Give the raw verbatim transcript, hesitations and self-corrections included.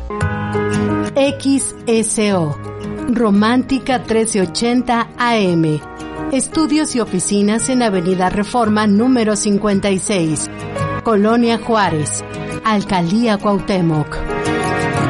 X S O, Romántica trece ochenta A M. Estudios y oficinas en Avenida Reforma número cincuenta y seis, Colonia Juárez, Alcaldía Cuauhtémoc.